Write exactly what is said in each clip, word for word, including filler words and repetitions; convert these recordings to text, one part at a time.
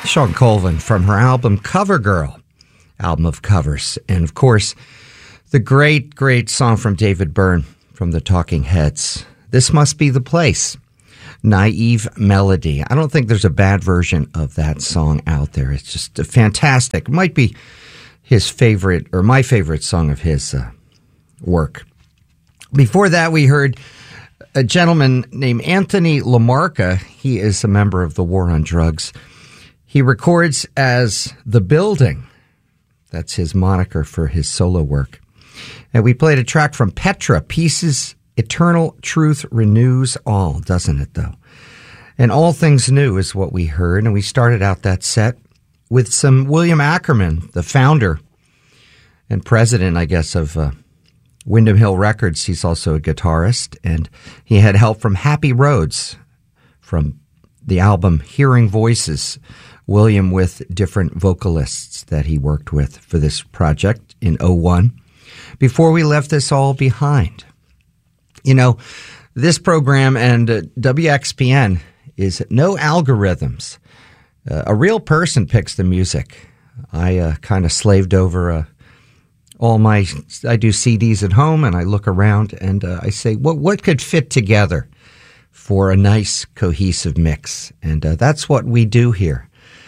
Shawn Colvin from her album Cover Girl, album of covers. And of course, the great, great song from David Byrne from the Talking Heads, This Must Be the Place, Naive Melody. I don't think there's a bad version of that song out there. It's just a fantastic. It might be his favorite, or my favorite song of his uh, work. Before that, we heard a gentleman named Anthony LaMarca. He is a member of the War on Drugs. He records as The Building. That's his moniker for his solo work. And we played a track from Petra, Pieces, Eternal Truth Renews All, doesn't it, though? And All Things New is what we heard. And we started out that set with some William Ackerman, the founder and president, I guess, of uh, Windham Hill Records. He's also a guitarist, and he had help from Happy Rhodes from the album Hearing Voices. William with different vocalists that he worked with for this project in oh one. Before we left this all behind. You know, this program and uh, W X P N is no algorithms. Uh, a real person picks the music. I uh, kind of slaved over uh, all my, I do C Ds at home, and I look around and uh, I say, what what could fit together for a nice, cohesive mix? And uh, that's what we do here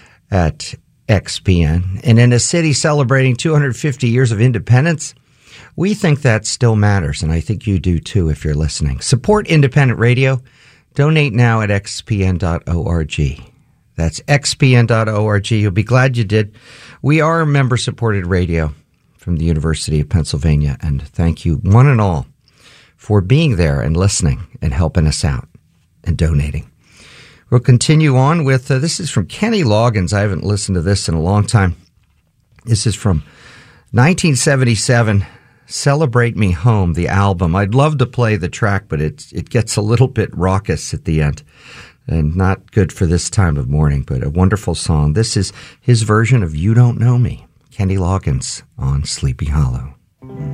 at X P N. And in a city celebrating two hundred fifty years of independence, we think that still matters, and I think you do too if you're listening. Support independent radio. Donate now at x p n dot org. That's x p n dot org. You'll be glad you did. We are member-supported radio from the University of Pennsylvania, and thank you one and all for being there and listening and helping us out and donating. We'll continue on with, uh, this is from Kenny Loggins. I haven't listened to this in a long time. This is from nineteen seventy-seven, Celebrate Me Home, the album. I'd love to play the track, but it, it gets a little bit raucous at the end and not good for this time of morning, but a wonderful song. This is his version of You Don't Know Me, Kenny Loggins on Sleepy Hollow.